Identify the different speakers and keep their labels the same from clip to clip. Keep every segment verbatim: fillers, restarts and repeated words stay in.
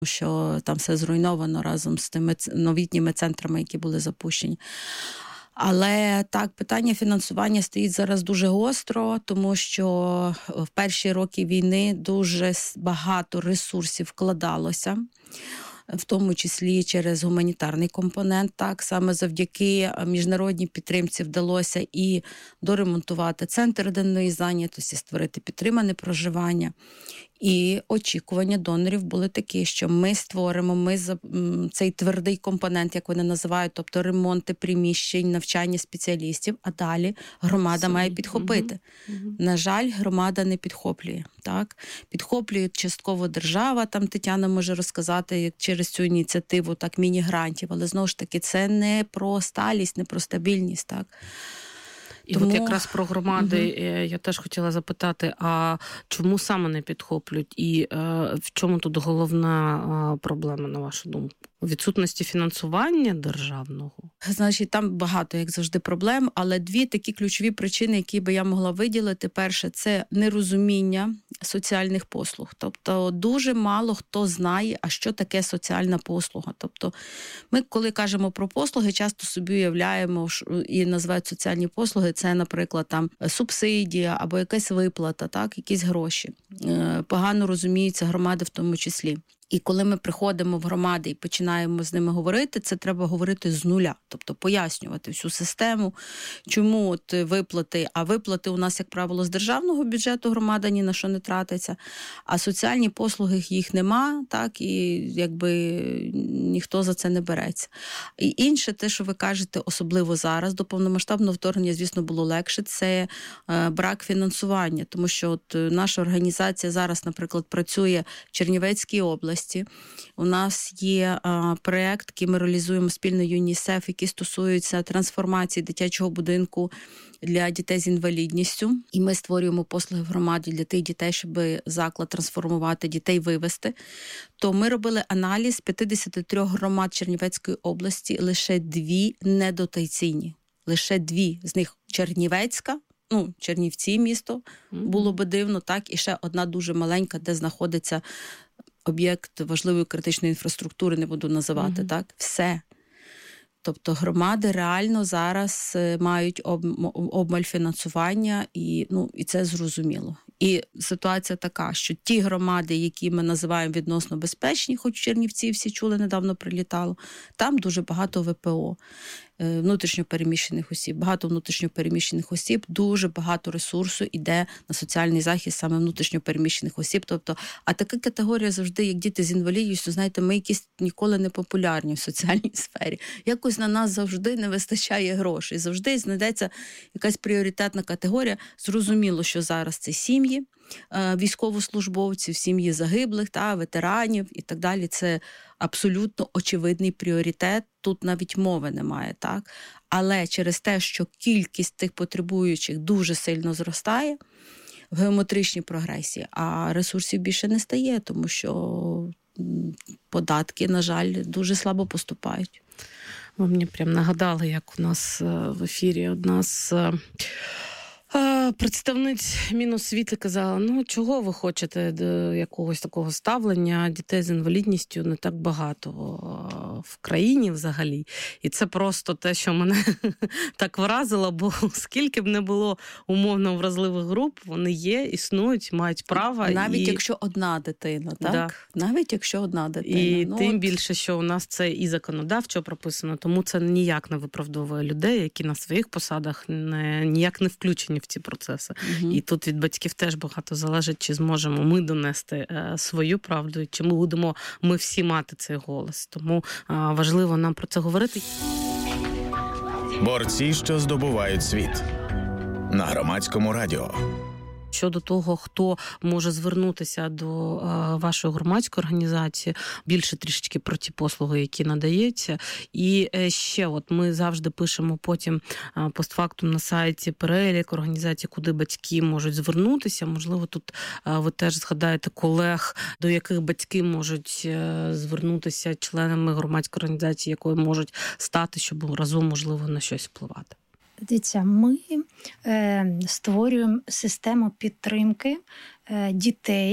Speaker 1: що там все зруйновано разом з тими новітніми центрами, які були запущені. Але так, питання фінансування стоїть зараз дуже гостро, тому що в перші роки війни дуже багато ресурсів вкладалося, в тому числі через гуманітарний компонент. Так, саме завдяки міжнародній підтримці вдалося і доремонтувати центр денної зайнятості, створити підтримане проживання. І очікування донорів були такі, що ми створимо ми цей твердий компонент, як вони називають, тобто ремонти приміщень, навчання спеціалістів, а далі громада Сам. має підхопити. Угу. Угу. На жаль, громада не підхоплює. Так? Підхоплює частково держава, там Тетяна може розказати як через цю ініціативу так міні-грантів, але знову ж таки це не про сталість, не про стабільність. Так?
Speaker 2: І Тому... от якраз про громади угу. я теж хотіла запитати, а чому саме не підхоплюють? І е, в чому тут головна е, проблема, на вашу думку? У відсутності фінансування державного?
Speaker 1: Значить, там багато, як завжди, проблем, але дві такі ключові причини, які би я могла виділити. Перше, це нерозуміння соціальних послуг. Тобто дуже мало хто знає, а що таке соціальна послуга. Тобто ми, коли кажемо про послуги, часто собі уявляємо і називають соціальні послуги, це, наприклад, там субсидія або якась виплата, так, якісь гроші. Погано розуміються громади в тому числі. І коли ми приходимо в громади і починаємо з ними говорити, це треба говорити з нуля. Тобто пояснювати всю систему, чому от виплати, а виплати у нас, як правило, з державного бюджету громада ні на що не тратиться, а соціальні послуги їх нема, так, і якби ніхто за це не береться. І інше, те, що ви кажете, особливо зараз, до повномасштабного вторгнення, звісно, було легше, це брак фінансування, тому що от наша організація зараз, наприклад, працює в Чернівецькій області. У нас є а, проєкт, який ми реалізуємо спільно ЮНІСЕФ, який стосується трансформації дитячого будинку для дітей з інвалідністю. І ми створюємо послуги в громаді для тих дітей, щоб заклад трансформувати, дітей вивести. То ми робили аналіз п'ятдесят три громад Чернівецької області, лише дві недотаційні. Лише дві з них Чернівецька, ну, Чернівці місто, було би дивно, так, і ще одна дуже маленька, де знаходиться об'єкт важливої критичної інфраструктури, не буду називати, mm-hmm. так, все. Тобто громади реально зараз мають обмаль фінансування, і, ну, і це зрозуміло. І ситуація така, що ті громади, які ми називаємо відносно безпечні, хоч в Чернівці всі чули, недавно прилітало, там дуже багато ВПО, внутрішньопереміщених осіб. Багато внутрішньопереміщених осіб, дуже багато ресурсу йде на соціальний захист саме внутрішньопереміщених осіб. Тобто, а така категорія завжди, як діти з інвалідністю, знаєте, ми якісь ніколи не популярні в соціальній сфері. Якось на нас завжди не вистачає грошей. Завжди знайдеться якась пріоритетна категорія. Зрозуміло, що зараз це сім'ї військовослужбовців, сім'ї загиблих, та, ветеранів і так далі. Це абсолютно очевидний пріоритет. Тут навіть мови немає, так? Але через те, що кількість тих потребуючих дуже сильно зростає в геометричній прогресії, а ресурсів більше не стає, тому що податки, на жаль, дуже слабо поступають.
Speaker 2: Ви мені прям нагадали, як у нас в ефірі одна з представниць Міносвіти казала, ну чого ви хочете до якогось такого ставлення, дітей з інвалідністю не так багато в країні взагалі. І це просто те, що мене так вразило, бо скільки б не було умовно вразливих груп, вони є, існують, мають право.
Speaker 1: Навіть
Speaker 2: і...
Speaker 1: якщо одна дитина, так? Да. Навіть якщо одна дитина.
Speaker 2: І
Speaker 1: ну,
Speaker 2: тим
Speaker 1: от...
Speaker 2: більше, що у нас це і законодавчо прописано, тому це ніяк не виправдовує людей, які на своїх посадах не, ніяк не включені в ці процеси. Угу. І тут від батьків теж багато залежить, чи зможемо ми донести е, свою правду, чи ми будемо ми всі мати цей голос. Тому е, важливо нам про це говорити.
Speaker 3: Борці, що здобувають світ. На Громадському радіо.
Speaker 2: Щодо того, хто може звернутися до а, вашої громадської організації, більше трішечки про ті послуги, які надається. І е, ще от ми завжди пишемо потім а, постфактум на сайті перелік організацій, куди батьки можуть звернутися. Можливо, тут а, ви теж згадаєте колег, до яких батьки можуть е, звернутися членами громадської організації, якої можуть стати, щоб разом, можливо, на щось впливати.
Speaker 4: Дивіться, ми е, створюємо систему підтримки е, дітей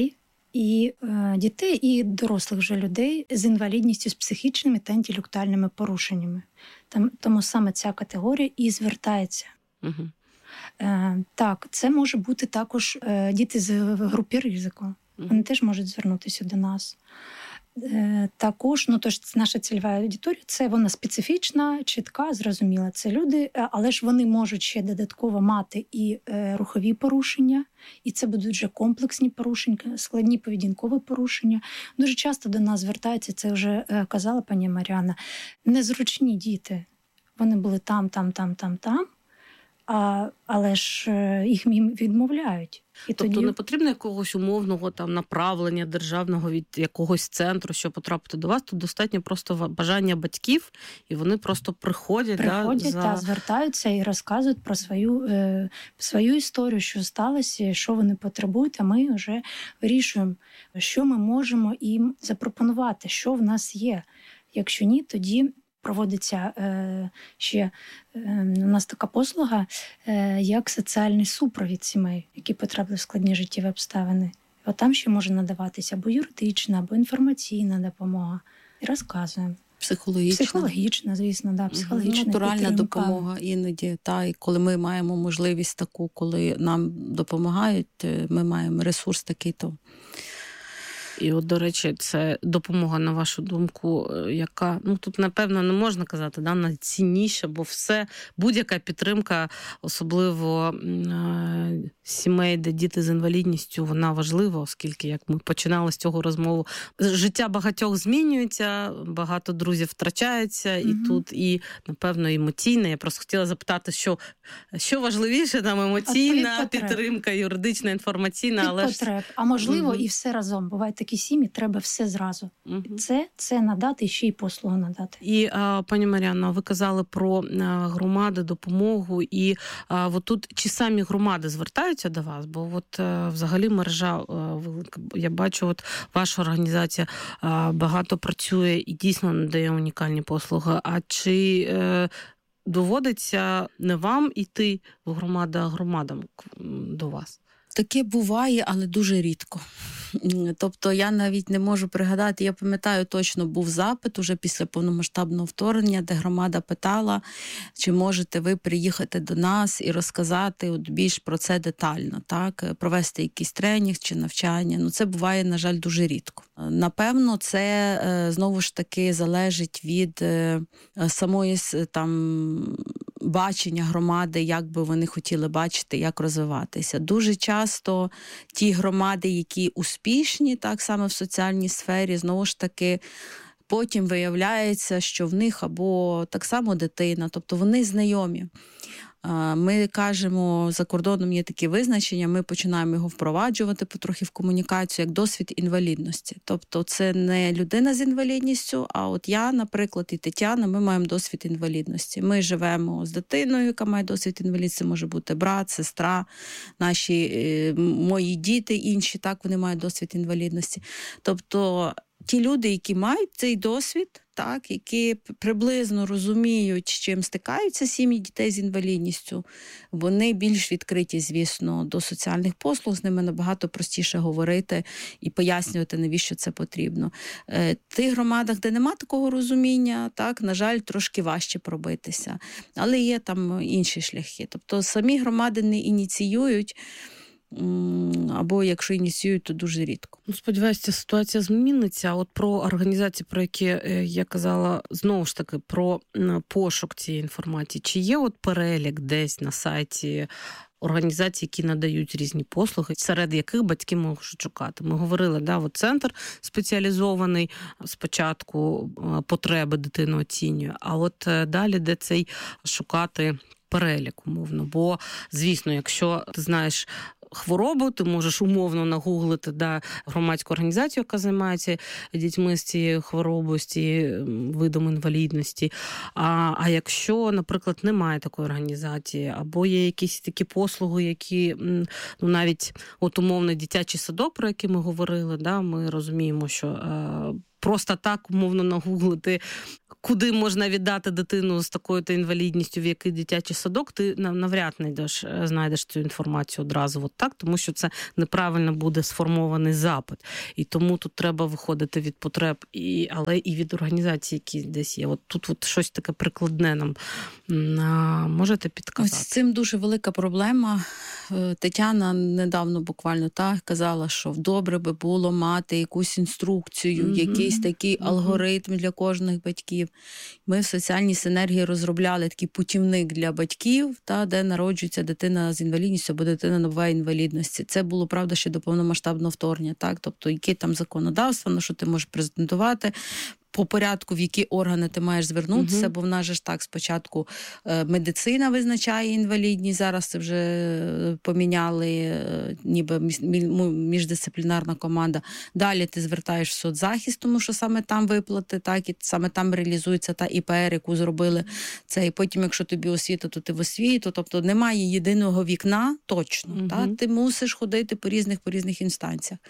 Speaker 4: і е, дітей, і дорослих вже людей з інвалідністю, з психічними та інтелектуальними порушеннями. Там, тому саме ця категорія і звертається.
Speaker 2: Угу.
Speaker 4: Е, так, це може бути також е, діти з групи ризику. Угу. Вони теж можуть звернутися до нас. Е, також, ну тож наша цільова аудиторія, це вона специфічна, чітка, зрозуміла. Це люди, але ж вони можуть ще додатково мати і е, рухові порушення, і це будуть вже комплексні порушення, складні поведінкові порушення. Дуже часто до нас звертаються, це вже е, казала пані Мар'яна, незручні діти. Вони були там, там, там, там, там, а, але ж е, їх відмовляють. І
Speaker 2: тобто
Speaker 4: тоді...
Speaker 2: не потрібно якогось умовного там направлення державного від якогось центру, щоб потрапити до вас. Тут достатньо просто бажання батьків, і вони просто приходять.
Speaker 4: Приходять,
Speaker 2: да, за...
Speaker 4: та, звертаються і розказують про свою, е, свою історію, що сталося, що вони потребують, а ми вже вирішуємо, що ми можемо їм запропонувати, що в нас є. Якщо ні, тоді проводиться е, ще е, у нас така послуга, е, як соціальний супровід сімей, які потрапили в складні життєві обставини. От там ще може надаватися або юридична, або інформаційна допомога. І розказуємо.
Speaker 1: Психологічна.
Speaker 4: Психологічна, звісно, да, психологічна.
Speaker 1: Натуральна допомога іноді. Та, і коли ми маємо можливість таку, коли нам допомагають, ми маємо ресурс такий, то...
Speaker 2: І от, до речі, це допомога, на вашу думку, яка, ну, тут, напевно, не можна казати, да, найцінніша, бо все, будь-яка підтримка, особливо е- сімей, де діти з інвалідністю, вона важлива, оскільки, як ми починали з цього розмову, життя багатьох змінюється, багато друзів втрачається, mm-hmm. і тут, і, напевно, емоційне. Я просто хотіла запитати, що, що важливіше, там, емоційна підтримка, юридична, інформаційна,
Speaker 4: Від
Speaker 2: але
Speaker 4: потреб. А можливо,
Speaker 2: mm-hmm.
Speaker 4: і все разом. Буває такі сім'ї, треба все зразу.
Speaker 2: Угу.
Speaker 4: Це, це надати і ще й послугу надати.
Speaker 2: І, а, пані Мар'яно, ви казали про а, громади, допомогу, і а, от тут чи самі громади звертаються до вас? Бо от а, взагалі мережа велика. Я бачу, от ваша організація а, багато працює і дійсно надає унікальні послуги. А чи е, доводиться не вам іти в громади, а громадам до вас?
Speaker 1: Таке буває, але дуже рідко. Тобто я навіть не можу пригадати, я пам'ятаю, точно був запит уже після повномасштабного вторгнення, де громада питала, чи можете ви приїхати до нас і розказати от більш про це детально, так? Провести якийсь тренінг чи навчання. Ну, це буває, на жаль, дуже рідко. Напевно, це знову ж таки залежить від самої там бачення громади, як би вони хотіли бачити, як розвиватися. Дуже часто ті громади, які успішні, так само в соціальній сфері, знову ж таки, потім виявляється, що в них або так само дитина, тобто вони знайомі. Ми кажемо, за кордоном є такі визначення, ми починаємо його впроваджувати потрохи в комунікацію, як досвід інвалідності. Тобто це не людина з інвалідністю, а от я, наприклад, і Тетяна, ми маємо досвід інвалідності. Ми живемо з дитиною, яка має досвід інвалідності, може бути брат, сестра, наші, мої діти інші, так, вони мають досвід інвалідності. Тобто ті люди, які мають цей досвід, так, які приблизно розуміють, з чим стикаються сім'ї дітей з інвалідністю, вони більш відкриті, звісно, до соціальних послуг, з ними набагато простіше говорити і пояснювати, навіщо це потрібно. В тих громадах, де нема такого розуміння, так, на жаль, трошки важче пробитися. Але є там інші шляхи. Тобто самі громади не ініціюють, або якщо ініціюють, то дуже рідко.
Speaker 2: Ну, сподіваюся, ця ситуація зміниться. От про організації, про які я казала, знову ж таки, про пошук цієї інформації. Чи є от перелік десь на сайті організацій, які надають різні послуги, серед яких батьки можуть шукати? Ми говорили, да, от центр спеціалізований, спочатку потреби дитини оцінює, а от далі, де цей шукати перелік, умовно. Бо, звісно, якщо ти знаєш хворобу, ти можеш умовно нагуглити, да, громадську організацію, яка займається дітьми з цією хворобою, з цією видом інвалідності. А, а якщо, наприклад, немає такої організації, або є якісь такі послуги, які, ну, навіть от умовно дитячий садок, про який ми говорили, да, ми розуміємо, що е, просто так умовно нагуглити куди можна віддати дитину з такою-то інвалідністю, в який дитячий садок, ти навряд не йдеш, знайдеш цю інформацію одразу от так, тому що це неправильно буде сформований запит. І тому тут треба виходити від потреб, і, але і від організацій, які десь є. От тут от щось таке прикладне нам можете підказати?
Speaker 1: Ось з цим дуже велика проблема. Тетяна недавно буквально так казала, що добре би було мати якусь інструкцію, mm-hmm. якийсь такий mm-hmm. алгоритм для кожних батьків. Ми в соціальній синергії розробляли такий путівник для батьків, та, де народжується дитина з інвалідністю або дитина набуває інвалідності. Це було, правда, ще до повномасштабного вторгнення. Так? Тобто, яке там законодавство, на що ти можеш презентувати, по порядку, в які органи ти маєш звернутися, угу. бо в нас же ж так спочатку е, медицина визначає інвалідність, зараз це вже поміняли, е, ніби міждисциплінарна команда. Далі ти звертаєш в соцзахист, тому що саме там виплати, так, і саме там реалізується та І Пе Ер, яку зробили це. І потім, якщо тобі освіта, то ти в освіту. Тобто немає єдиного вікна точно. Угу. Та? Ти мусиш ходити по різних, по різних інстанціях.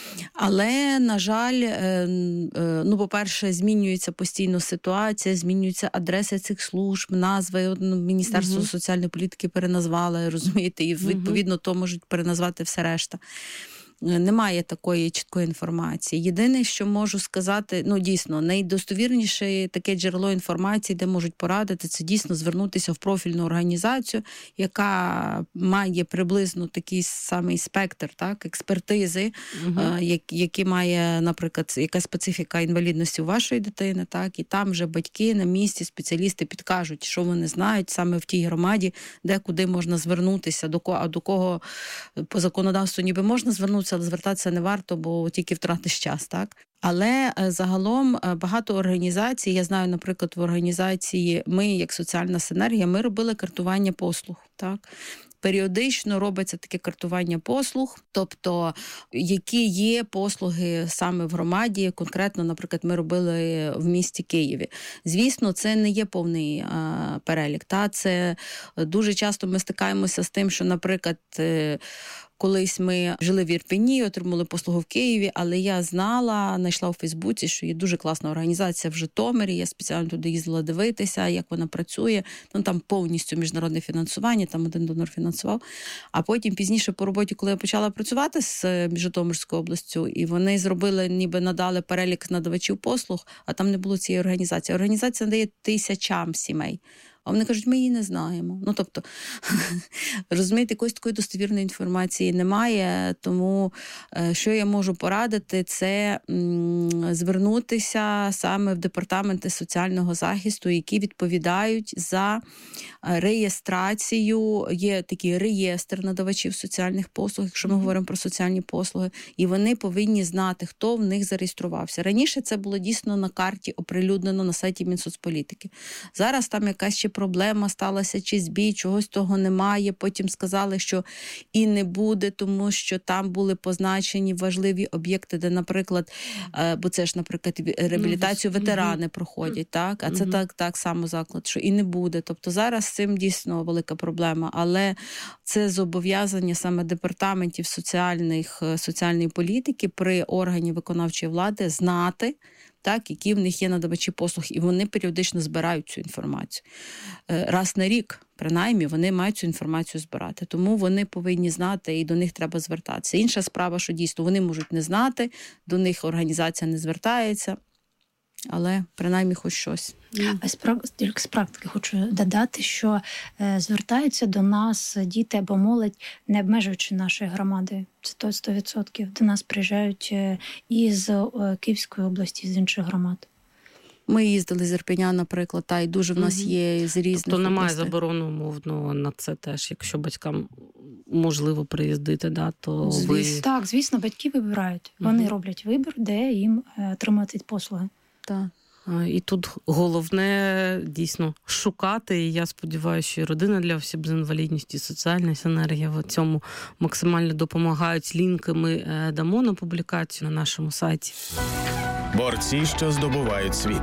Speaker 1: Але, на жаль, е, е, ну, по-перше, змінюється постійно ситуація, змінюються адреси цих служб, назви. Міністерство uh-huh. соціальної політики переназвало, розумієте, і відповідно uh-huh. то можуть переназвати все решта. Немає такої чіткої інформації. Єдине, що можу сказати, ну дійсно, найдостовірніше таке джерело інформації, де можуть порадити, це дійсно звернутися в профільну організацію, яка має приблизно такий самий спектр, так, експертизи, угу. е, які має, наприклад, яка специфіка інвалідності у вашої дитини, так, і там вже батьки на місці, спеціалісти підкажуть, що вони знають саме в тій громаді, де куди можна звернутися, до кого, а до кого по законодавству ніби можна звернутися, але звертатися не варто, бо тільки втратиш час, так? Але загалом багато організацій, я знаю, наприклад, в організації ми, як соціальна синергія, ми робили картування послуг, так? Періодично робиться таке картування послуг, тобто які є послуги саме в громаді, конкретно, наприклад, ми робили в місті Києві. Звісно, це не є повний а, перелік. Та? Це дуже часто ми стикаємося з тим, що, наприклад, колись ми жили в Ірпені, отримали послугу в Києві, але я знала, знайшла у Фейсбуці, що є дуже класна організація в Житомирі, я спеціально туди їздила дивитися, як вона працює. Ну, там повністю міжнародне фінансування, там один донор фінансував. А потім пізніше по роботі, коли я почала працювати з Житомирською областю, і вони зробили, ніби надали перелік надавачів послуг, а там не було цієї організації. Організація надає тисячам сімей. А вони кажуть, ми її не знаємо. Ну, тобто, розумієте, якоїсь такої достовірної інформації немає, тому що я можу порадити, це м, звернутися саме в департаменти соціального захисту, які відповідають за реєстрацію. Є такий реєстр надавачів соціальних послуг, якщо ми mm-hmm. говоримо про соціальні послуги, і вони повинні знати, хто в них зареєструвався. Раніше це було дійсно на карті оприлюднено на сайті Мінсоцполітики. Зараз там якась ще проблема сталася, чи збій, чогось того немає. Потім сказали, що і не буде, тому що там були позначені важливі об'єкти, де, наприклад, бо це ж, наприклад, реабілітацію ветерани mm-hmm. проходять, так? А mm-hmm. це так, так само заклад, що і не буде. Тобто зараз з цим дійсно велика проблема, але це зобов'язання саме департаментів соціальних, соціальної політики при органі виконавчої влади знати, так, які в них є надавачі послуг, і вони періодично збирають цю інформацію. Раз на рік, принаймні, вони мають цю інформацію збирати. Тому вони повинні знати, і до них треба звертатися. Інша справа, що дійсно вони можуть не знати, до них організація не звертається, але принаймні хоч щось.
Speaker 4: А тільки з практики хочу додати, що е, звертаються до нас діти або молодь, не обмежуючи нашої громади. Це сто відсотків. До нас приїжджають е, із е, Київської області, з інших громад.
Speaker 1: Ми їздили з Ірпеня, наприклад, та й дуже в нас є з різних
Speaker 2: Тобто немає
Speaker 1: областей.
Speaker 2: заборони умовно на це теж, якщо батькам можливо приїздити, да, то
Speaker 4: Звісно,
Speaker 2: ви...
Speaker 4: Так, звісно, батьки вибирають. Вони угу. роблять вибір, де їм е, отримати послуги.
Speaker 1: Так.
Speaker 2: І тут головне дійсно шукати, і я сподіваюся, що і родина для осіб з інвалідністю, і соціальна синергія в цьому максимально допомагають. Лінки ми дамо на публікацію на нашому сайті.
Speaker 3: Борці, що здобувають світ.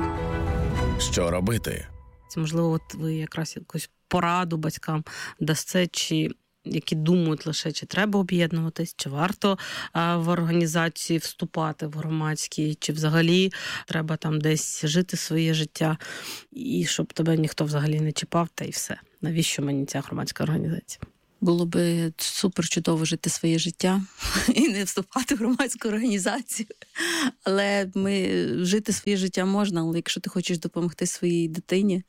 Speaker 3: Що робити?
Speaker 2: Можливо, от ви якраз якусь пораду батькам дасте, чи які думають лише, чи треба об'єднуватись, чи варто в організації вступати в громадські, чи взагалі треба там десь жити своє життя, і щоб тебе ніхто взагалі не чіпав, та й все. Навіщо мені ця громадська організація?
Speaker 1: Було би супер чудово жити своє життя і не вступати в громадську організацію. Але ми, жити своє життя можна, але якщо ти хочеш допомогти своїй дитині,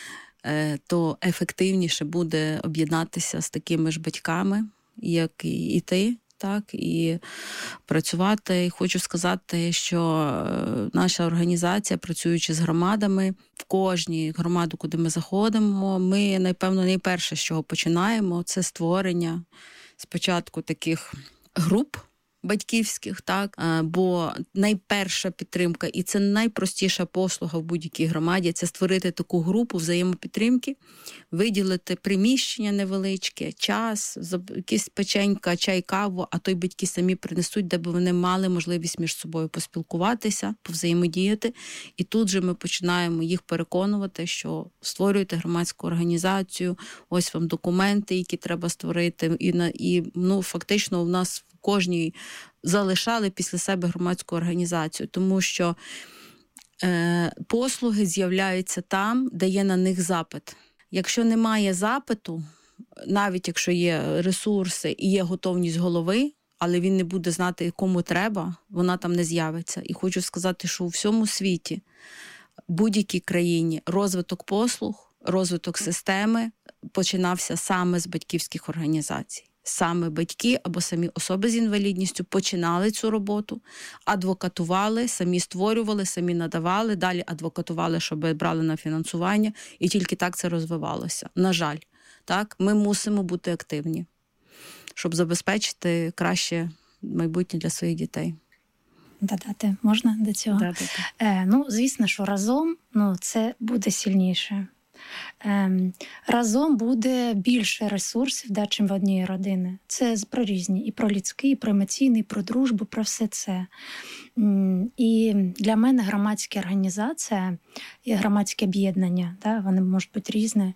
Speaker 1: то ефективніше буде об'єднатися з такими ж батьками, як і ти, так, і працювати. І хочу сказати, що наша організація, працюючи з громадами, в кожній громаду, куди ми заходимо, ми, напевно, найперше, з чого починаємо, це створення спочатку таких груп батьківських, так, бо найперша підтримка, і це найпростіша послуга в будь-якій громаді, це створити таку групу взаємопідтримки, виділити приміщення невеличке, час, якісь печенька, чай, каву, а то й батьки самі принесуть, де б вони мали можливість між собою поспілкуватися, повзаємодіяти. І тут же ми починаємо їх переконувати, що створюйте громадську організацію, ось вам документи, які треба створити, і, на, і ну, фактично у нас кожній залишали після себе громадську організацію, тому що е, послуги з'являються там, де є на них запит. Якщо немає запиту, навіть якщо є ресурси і є готовність голови, але він не буде знати, кому треба, вона там не з'явиться. І хочу сказати, що у всьому світі, будь-якій країні, розвиток послуг, розвиток системи починався саме з батьківських організацій. Саме батьки або самі особи з інвалідністю починали цю роботу, адвокатували, самі створювали, самі надавали, далі адвокатували, щоб брали на фінансування, і тільки так це розвивалося. На жаль, так, ми мусимо бути активні, щоб забезпечити краще майбутнє для своїх дітей.
Speaker 4: Додати можна до цього?
Speaker 1: Да, да, да.
Speaker 4: Е, ну, звісно, що разом ну, це буде сильніше. Ем, разом буде більше ресурсів, да, чим в одній родини. Це про різні. І про людський, і про емоційний, і про дружбу, про все це. І для мене громадська організація і громадське об'єднання, да, вони можуть бути різні,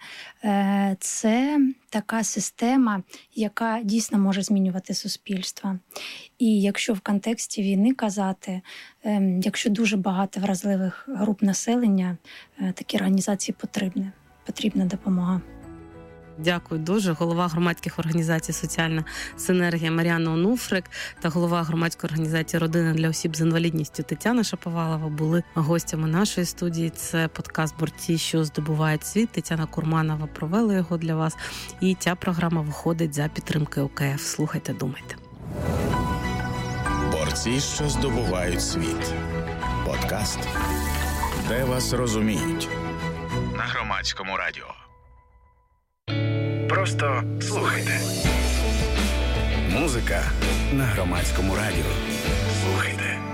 Speaker 4: це така система, яка дійсно може змінювати суспільство. І якщо в контексті війни казати, якщо дуже багато вразливих груп населення, такі організації потрібні. Потрібна допомога.
Speaker 2: Дякую дуже. Голова громадських організацій «Соціальна синергія» Мар'яна Онуфрик та голова громадської організації «Родина для осіб з інвалідністю» Тетяна Шаповалова були гостями нашої студії. Це подкаст «Борці, що здобувають світ». Тетяна Курманова провела його для вас. І ця програма виходить за підтримки ОКФ. Слухайте, думайте.
Speaker 3: Борці, що здобувають світ. Подкаст, де вас розуміють. На Громадському радіо. Просто слухайте. Музика на Громадському радіо. Слухайте.